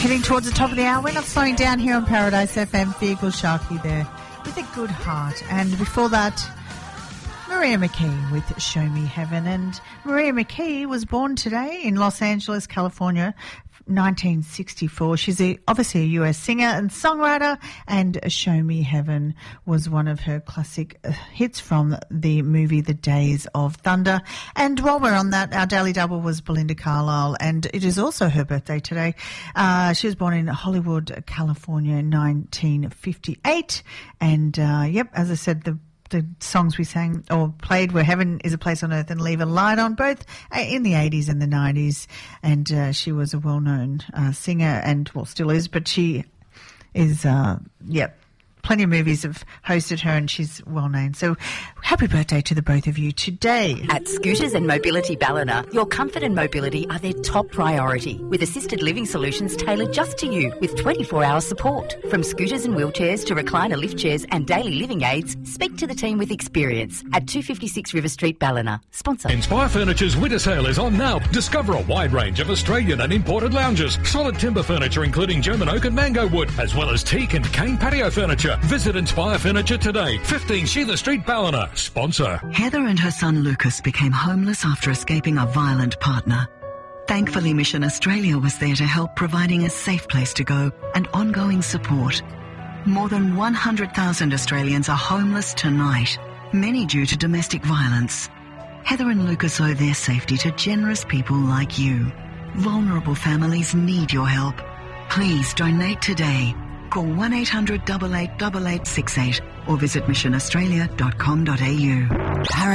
Heading towards the top of the hour. We're not slowing down here on Paradise FM. Feargal Sharkey there with a good heart. And before that, Maria McKee with Show Me Heaven. And Maria McKee was born today in Los Angeles, California, 1964. She's obviously a US singer and songwriter, and Show Me Heaven was one of her classic hits from the movie The Days of Thunder. And while we're on that, our Daily Double was Belinda Carlisle, and it is also her birthday today. She was born in Hollywood, California in 1958. And, as I said, the songs we sang or played were Heaven is a Place on Earth and Leave a Light On, both in the 80s and the 90s. And she was a well-known singer and, well, still is, but she is, plenty of movies have hosted her and she's well-known. So happy birthday to the both of you today. At Scooters and Mobility Ballina, your comfort and mobility are their top priority, with assisted living solutions tailored just to you with 24-hour support. From scooters and wheelchairs to recliner lift chairs and daily living aids, speak to the team with experience at 256 River Street, Ballina. Sponsor. Inspire Furniture's winter sale is on now. Discover a wide range of Australian and imported lounges, solid timber furniture including German oak and mango wood, as well as teak and cane patio furniture. Visit Inspire Furniture today, 15 Sheila Street, Ballina. Sponsor. Heather and her son Lucas became homeless after escaping a violent partner. Thankfully, Mission Australia was there to help, providing a safe place to go and ongoing support. More than 100,000 Australians are homeless tonight, many due to domestic violence. Heather and Lucas owe their safety to generous people like you. Vulnerable families need your help. Please donate today. Call 1-800-888868 or visit missionaustralia.com.au.